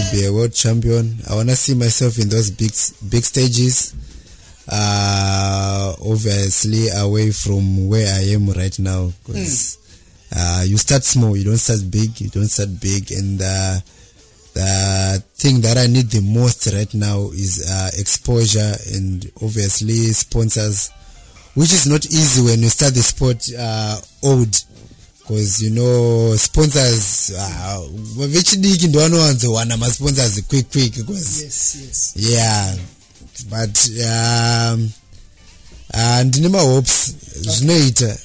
be a world champion. I want to see myself in those big stages. Obviously away from where I am right now, because you start small, you don't start big, and the thing that I need the most right now is exposure and obviously sponsors, which is not easy when you start the sport old, because you know sponsors vechidiki ndo vanowanzo wana masponsors quick because yeah, but ndine mahopes zvinoita.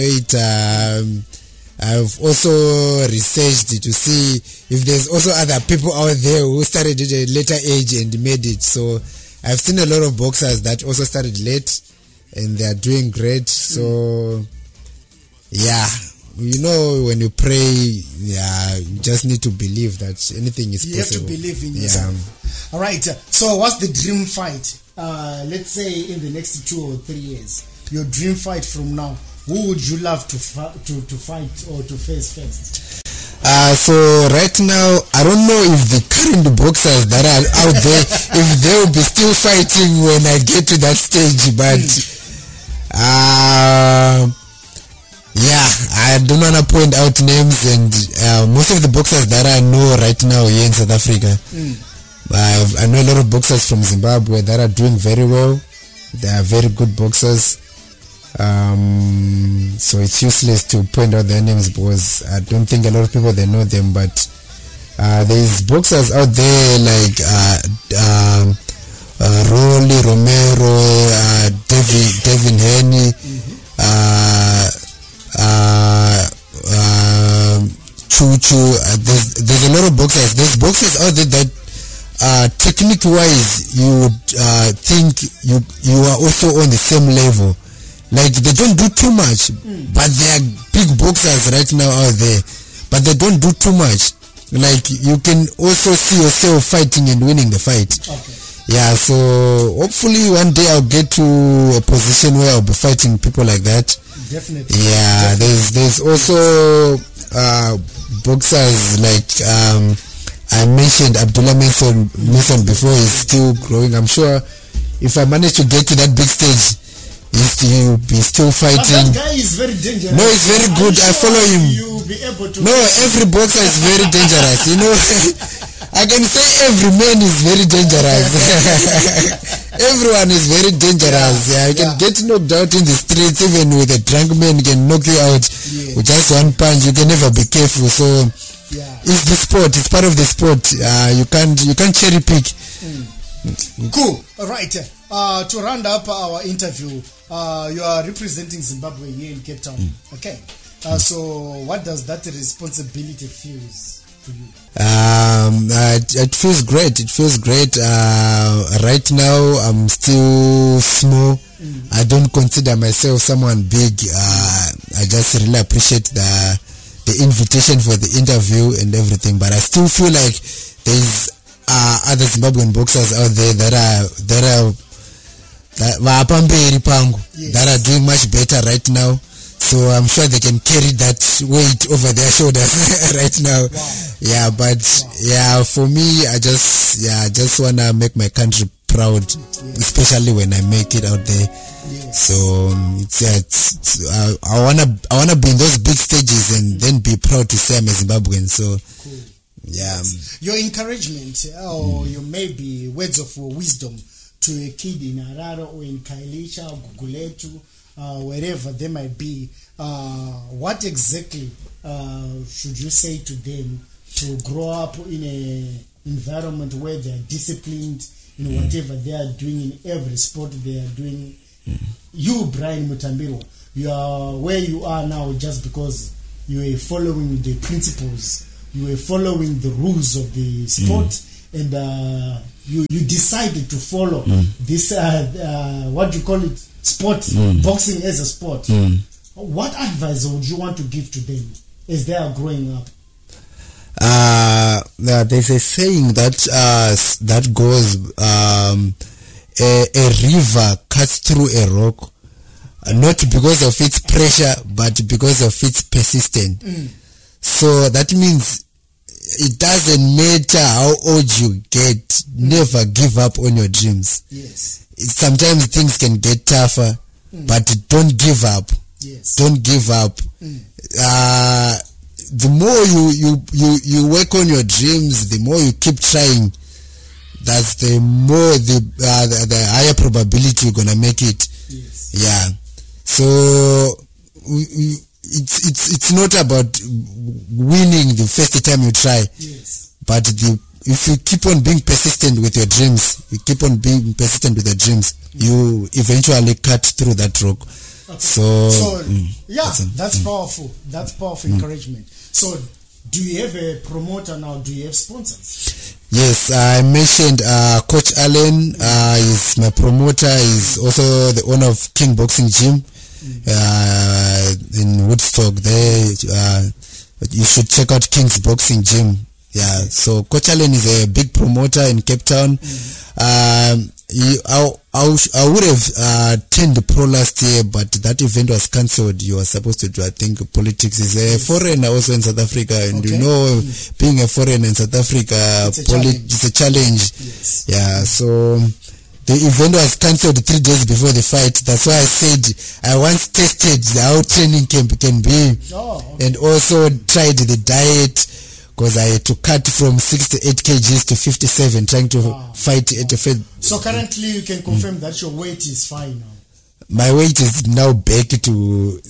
I've also researched to see if there's also other people out there who started at a later age and made it. So I've seen a lot of boxers that also started late and they are doing great. So yeah, you know, when you pray, you just need to believe that anything is possible. You have to believe in yourself. All right. So what's the dream fight? Let's say in the next 2 or 3 years, your dream fight from now. Who would you love to fight or to face first? So right now, I don't know if the current boxers that are out there, if they will be still fighting when I get to that stage. But yeah, I don't want to point out names, and most of the boxers that I know right now here in South Africa, I know a lot of boxers from Zimbabwe that are doing very well. They are very good boxers. So it's useless to point out their names because I don't think a lot of people they know them, but there's boxers out there like Rolly Romero, Devin Haney, Chuchu. There's a lot of boxers. There's boxers out there that technique wise you would think you are also on the same level. Like they don't do too much, but they are big boxers right now out there, but they don't do too much. Like you can also see yourself fighting and winning the fight. Okay. Yeah, so hopefully one day I'll get to a position where I'll be fighting people like that. Definitely. Yeah, there's also boxers like I mentioned Abdullah Mason before. He's still growing. I'm sure if I manage to get to that big stage, he'll be still fighting. But that guy is very dangerous. No, he's very good. I follow him. You'll be able to. No, every boxer is very dangerous. You know, I can say every man is very dangerous. Everyone is very dangerous. Yeah, you can get knocked out in the streets. Even with a drunk man, can knock you out with just one punch. You can never be careful. So it's the sport. It's part of the sport. You can't cherry pick. Cool. All right. To round up our interview, you are representing Zimbabwe here in Cape Town. Okay. So what does that responsibility feels to you? It feels great. It feels great. Right now, I'm still small. I don't consider myself someone big. I just really appreciate the invitation for the interview and everything. But I still feel like there's other Zimbabwean boxers out there that are doing much better right now. So I'm sure they can carry that weight over their shoulders right now. Yeah, but for me, I just wanna make my country proud, especially when I make it out there. So I wanna be in those big stages and then be proud to say I'm a Zimbabwean. So yeah, your encouragement or your maybe words of wisdom to a kid in Harare or in Kailicha or Guguletu, wherever they might be, what exactly should you say to them to grow up in an environment where they are disciplined in whatever they are doing, in every sport they are doing? You, Brian Mutambiro, you are where you are now just because you are following the principles, you were following the rules of the sport, and you decided to follow this what do you call it, sport, boxing as a sport. What advice would you want to give to them as they are growing up? There's a saying that goes, a river cuts through a rock, not because of its pressure but because of its persistence. So that means it doesn't matter how old you get, never give up on your dreams. Yes. Sometimes things can get tougher, but don't give up. Yes. Don't give up. The more you work on your dreams, the more you keep trying, that's the more the higher probability you're gonna make it. Yes. Yeah. So it's not about winning the first time you try. Yes. But if you keep on being persistent with your dreams, you eventually cut through that rock. Okay. So yeah, that's powerful. That's powerful encouragement. So, do you have a promoter now? Do you have sponsors? Yes, I mentioned Coach Allen is my promoter. He's also the owner of King Boxing Gym in Woodstock. There, you should check out King's Boxing Gym. Yeah, so Coach Allen is a big promoter in Cape Town. I would have attended the pro last year, but that event was cancelled. You were supposed to do, I think, politics. Is a foreigner also in South Africa, and you know, being a foreigner in South Africa, it's a challenge. Yes. Yeah, so the event was cancelled 3 days before the fight. That's why I said I once tested how training camp can be, and also tried the diet. Because I had to cut from 68 kgs to 57, trying to fight at a fed. So currently you can confirm that your weight is fine now? My weight is now back to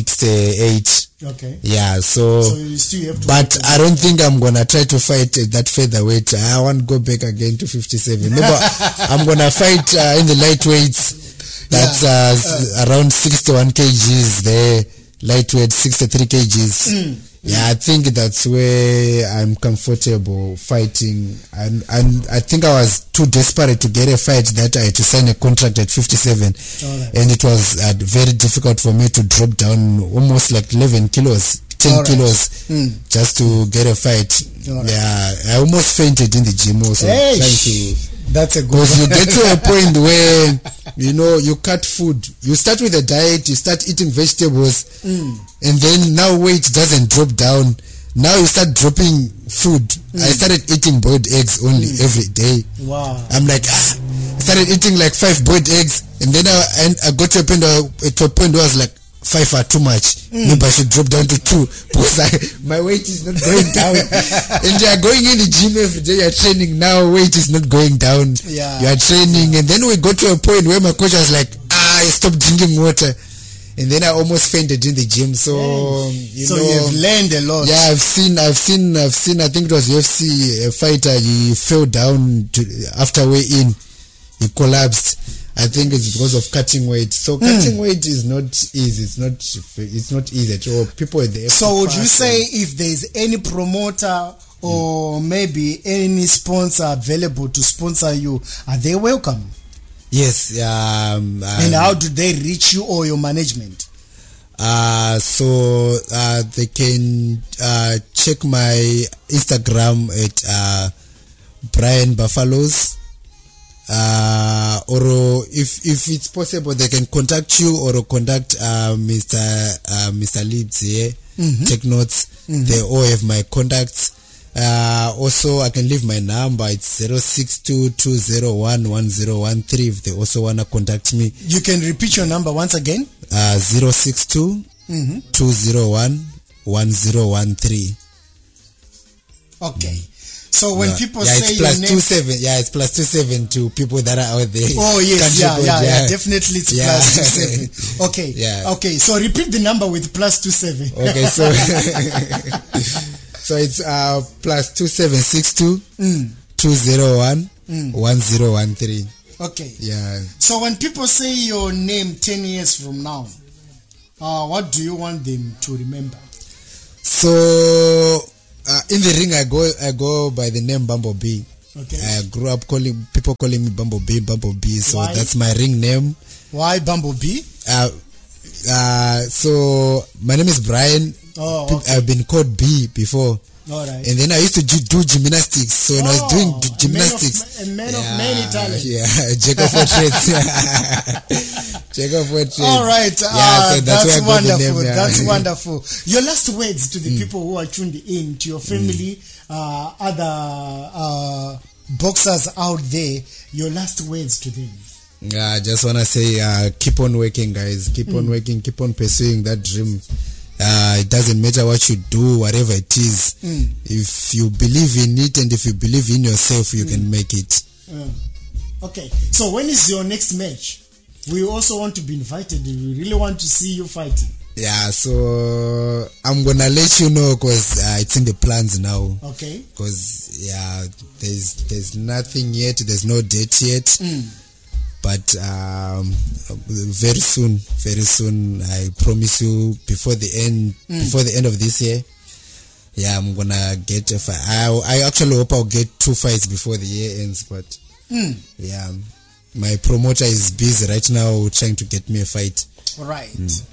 68. Okay. Yeah, so you still have to, but I don't think I'm going to try to fight at that featherweight. I want to go back again to 57. No, but I'm going to fight in the lightweights. That's around 61 kgs there. Lightweight, 63 kgs. Yeah, I think that's where I'm comfortable fighting, and I think I was too desperate to get a fight that I had to sign a contract at 57, and it was very difficult for me to drop down almost like 11 kilos, 10 kilos just to get a fight. Yeah, I almost fainted in the gym also trying to. That's a good. Because you get to a point where you cut food. You start with a diet. You start eating vegetables, and then now weight doesn't drop down. Now you start dropping food. I started eating boiled eggs only every day. Wow. I'm like, I started eating like 5 boiled eggs, and then I got to a point where I was like, 5 are too much. Maybe I should drop down to 2 because my weight is not going down. And you are going in the gym every day. You are training now. Weight is not going down. Yeah. You are training, and then we got to a point where my coach was like, stop drinking water. And then I almost fainted in the gym. So you have learned a lot. Yeah, I've seen. I think it was UFC fighter. He fell down after weigh in. He collapsed. I think it's because of cutting weight. So cutting weight is not easy. It's not easy at all. People at the So would you say if there's any promoter or maybe any sponsor available to sponsor you, are they welcome? Yes. And how do they reach you or your management? So they can check my Instagram at Brian Buffaloes. Or if it's possible, they can contact you or contact Mr. Leeds here. Take notes. They all have my contacts. Also, I can leave my number. It's 062-201-1013 if they also wanna contact me. You can repeat your number once again. 062-201-1013. Okay. So when people say it's plus 27, it's plus 27 to people that are out there. Oh yes, yeah, definitely it's plus 27. Okay, okay. So repeat the number with plus 27. Okay, so so it's plus 2762 201 1013. Okay. Yeah. So when people say your name 10 years from now, what do you want them to remember? So. In the ring, I go by the name Bumblebee. Okay. I grew up people calling me Bumblebee. So Why? that's my ring name. Why Bumblebee? So my name is Brian. Oh, okay. I've been called B before. All right. And then I used to do gymnastics. So when I was doing gymnastics, a man of many talents. Yeah, jack of all trades. Jack of all trades. All right. So that's wonderful. Name, That's wonderful. Your last words to the people who are tuned in, to your family, other boxers out there, your last words to them? I just want to say, keep on working, guys. Keep on working. Keep on pursuing that dream. It doesn't matter what you do, whatever it is. If you believe in it and if you believe in yourself, you can make it. Okay. So when is your next match? We also want to be invited. We really want to see you fighting. Yeah, so I'm gonna let you know because it's in the plans now. Okay. Because there's nothing yet. There's no date yet. But very soon, I promise you, before the end of this year, I'm gonna get a fight. I actually hope I'll get 2 fights before the year ends. But my promoter is busy right now trying to get me a fight. All right.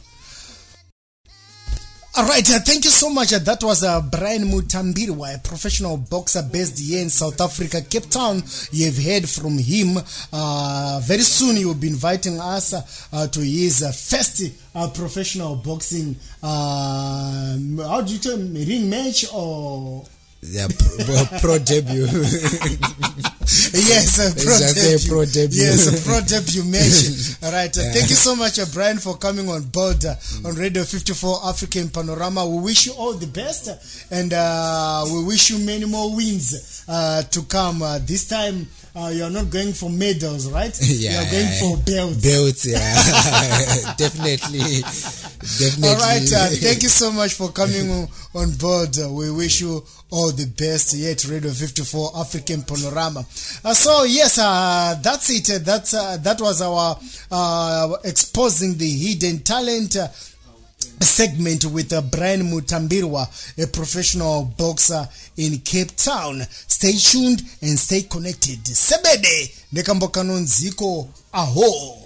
All right, thank you so much. That was Brian Mutambirwa, a professional boxer based here in South Africa, Cape Town. You have heard from him. Very soon he will be inviting us to his first professional boxing, how do you tell him, ring match or... Yeah, pro debut. Yes, pro debut. Yes, a pro debut match. All right. Thank you so much, Brian, for coming on board on Radio 54 African Panorama. We wish you all the best, and we wish you many more wins to come. This time, you are not going for medals, right? You are going for belts. Belts, yeah. Definitely. All right. Thank you so much for coming on board. We wish you all the best here at Radio 54 African Panorama. So yes, that's it. That was our exposing the hidden talent segment with Brian Mutambirwa, a professional boxer in Cape Town. Stay tuned and stay connected. Sebede nekambokanonziko aho.